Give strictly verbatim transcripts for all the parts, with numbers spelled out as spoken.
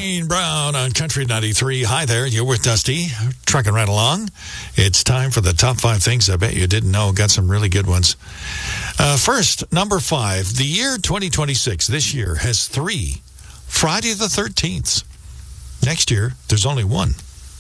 Wayne Brown on Country ninety-three. Hi there, you're with Dusty, trucking right along. It's time for the top five things I bet you didn't know. Got some really good ones. Uh, first, number five, the year twenty twenty-six, this year, has three Friday the thirteenth. Next year, there's only one.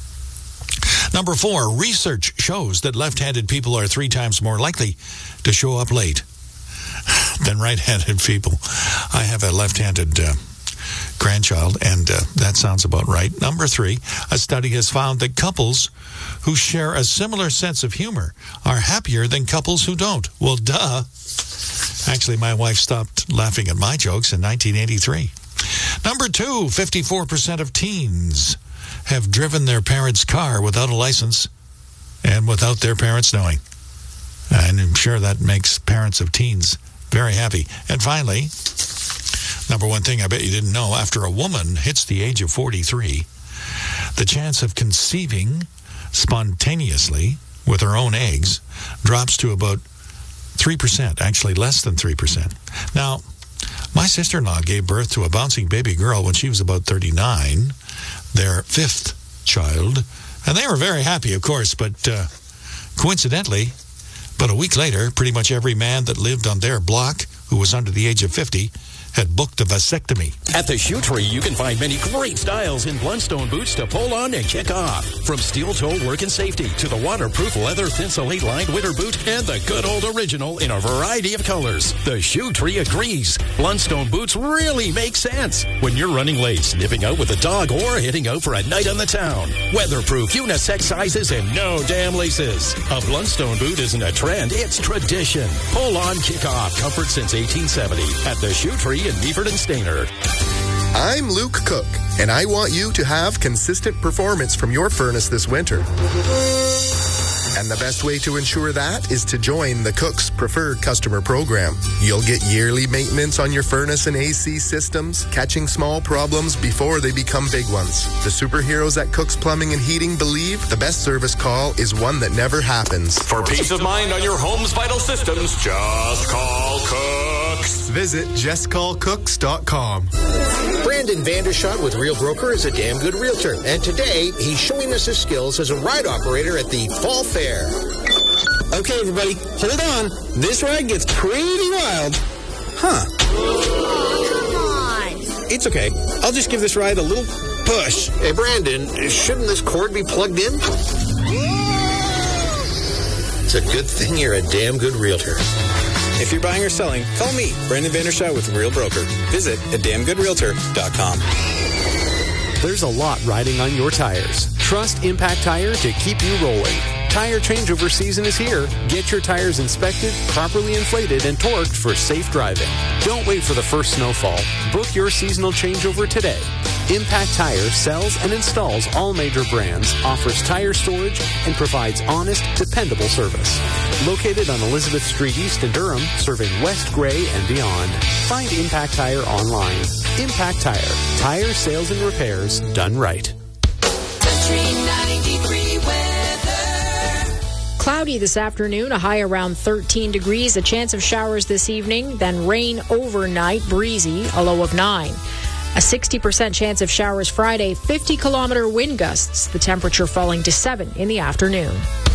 Number four, research shows that left-handed people are three times more likely to show up late than right-handed people. I have a left-handed uh, grandchild, and uh, that sounds about right. Number three, a study has found that couples who share a similar sense of humor are happier than couples who don't. Well, duh. Actually, my wife stopped laughing at my jokes in nineteen eighty-three. Number two, fifty-four percent of teens have driven their parents' car without a license and without their parents knowing. And I'm sure that makes parents of teens very happy. And finally, number one thing I bet you didn't know, after a woman hits the age of forty-three, the chance of conceiving spontaneously with her own eggs drops to about three percent, actually less than three percent. Now, my sister-in-law gave birth to a bouncing baby girl when she was about thirty-nine, their fifth child, and they were very happy, of course, but uh, coincidentally, but a week later, pretty much every man that lived on their block who was under the age of fifty had booked a vasectomy. At the Shoe Tree, you can find many great styles in Blundstone boots to pull on and kick off. From steel toe work and safety to the waterproof leather Thinsulate lined winter boot and the good old original in a variety of colors. The Shoe Tree agrees. Blundstone boots really make sense when you're running late, snipping out with a dog, or hitting out for a night on the town. Weatherproof, unisex sizes, and no damn laces. A Blundstone boot isn't a trend, it's tradition. Pull on, kick off. Comfort since eighteen seventy at the Shoe Tree in Meaford and Stayner. I'm Luke Cook, and I want you to have consistent performance from your furnace this winter. And the best way to ensure that is to join the Cook's Preferred Customer Program. You'll get yearly maintenance on your furnace and A C systems, catching small problems before they become big ones. The superheroes at Cook's Plumbing and Heating believe the best service call is one that never happens. For peace of mind on your home's vital systems, just call Cook's. Visit just call cooks dot com. Brandon Vandershot with Real Broker is a damn good realtor, and today he's showing us his skills as a ride operator at the Fall Fair. Okay, everybody, hold on. This ride gets pretty wild. Huh. Oh, come on. It's okay. I'll just give this ride a little push. Hey, Brandon, shouldn't this cord be plugged in? It's a good thing you're a damn good realtor. If you're buying or selling, call me, Brandon Vandershot with Real Broker. Visit at damn good realtor dot com. There's a lot riding on your tires. Trust Impact Tire to keep you rolling. Tire changeover season is here. Get your tires inspected, properly inflated, and torqued for safe driving. Don't wait for the first snowfall. Book your seasonal changeover today. Impact Tire sells and installs all major brands, offers tire storage, and provides honest, dependable service. Located on Elizabeth Street East in Durham, serving West Gray and beyond. Find Impact Tire online. Impact Tire. Tire sales and repairs done right. Country ninety-three weather. Cloudy this afternoon, a high around thirteen degrees, a chance of showers this evening, then rain overnight, breezy, a low of nine. A sixty percent chance of showers Friday, fifty kilometer wind gusts, the temperature falling to seven in the afternoon.